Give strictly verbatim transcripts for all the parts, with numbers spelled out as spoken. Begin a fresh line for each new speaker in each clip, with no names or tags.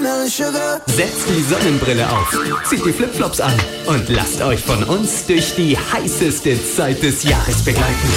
watermelon sugar.
Setzt die Sonnenbrille auf, zieht die Flipflops an und lasst euch von uns durch die heißeste Zeit des Jahres begleiten.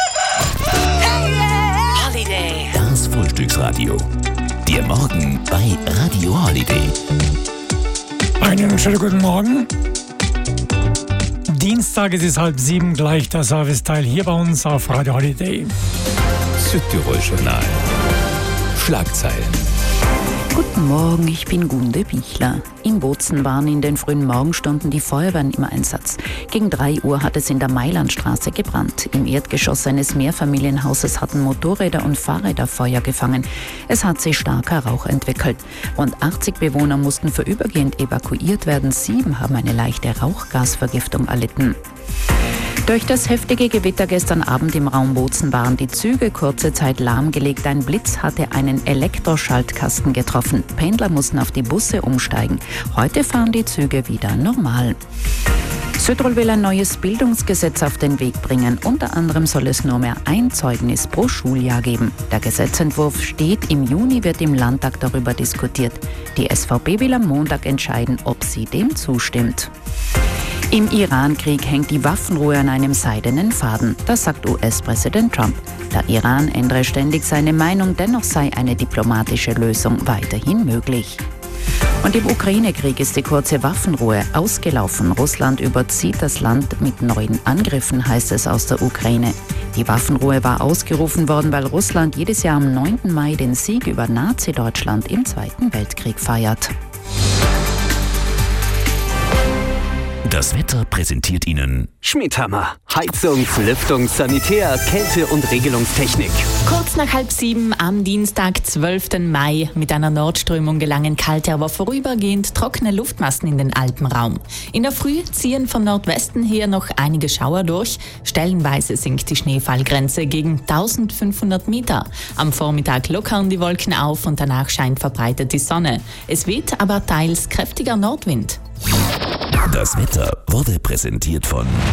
Holiday.
Das Frühstücksradio. Der Morgen bei Radio Holiday.
Einen schönen guten Morgen. Dienstag ist es halb sieben, gleich der Serviceteil hier bei uns auf Radio Holiday.
Südtirol Journal. Schlagzeilen.
Guten Morgen, ich bin Gunde Bichler. In Bozen waren in den frühen Morgenstunden die Feuerwehren im Einsatz. Gegen drei Uhr hat es in der Mailandstraße gebrannt. Im Erdgeschoss eines Mehrfamilienhauses hatten Motorräder und Fahrräder Feuer gefangen. Es hat sich starker Rauch entwickelt. Rund achtzig Bewohner mussten vorübergehend evakuiert werden. Sieben haben eine leichte Rauchgasvergiftung erlitten. Durch das heftige Gewitter gestern Abend im Raum Bozen waren die Züge kurze Zeit lahmgelegt. Ein Blitz hatte einen Elektroschaltkasten getroffen. Pendler mussten auf die Busse umsteigen. Heute fahren die Züge wieder normal. Südtirol will ein neues Bildungsgesetz auf den Weg bringen. Unter anderem soll es nur mehr ein Zeugnis pro Schuljahr geben. Der Gesetzentwurf steht, im Juni wird im Landtag darüber diskutiert. Die S V P will am Montag entscheiden, ob sie dem zustimmt. Im Iran-Krieg hängt die Waffenruhe an einem seidenen Faden. Das sagt U S-Präsident Trump. Der Iran ändere ständig seine Meinung, dennoch sei eine diplomatische Lösung weiterhin möglich. Und im Ukraine-Krieg ist die kurze Waffenruhe ausgelaufen. Russland überzieht das Land mit neuen Angriffen, heißt es aus der Ukraine. Die Waffenruhe war ausgerufen worden, weil Russland jedes Jahr am neunten Mai den Sieg über Nazi-Deutschland im Zweiten Weltkrieg feiert.
Das Wetter präsentiert Ihnen
Schmiedhammer. Heizungs-, Lüftungs-, Sanitär-, Kälte- und Regelungstechnik.
Kurz nach halb sieben am Dienstag, zwölften Mai. Mit einer Nordströmung gelangen kalte, aber vorübergehend trockene Luftmassen in den Alpenraum. In der Früh ziehen von Nordwesten her noch einige Schauer durch. Stellenweise sinkt die Schneefallgrenze gegen eintausendfünfhundert Meter. Am Vormittag lockern die Wolken auf und danach scheint verbreitet die Sonne. Es weht aber teils kräftiger Nordwind.
Das Wetter wurde präsentiert von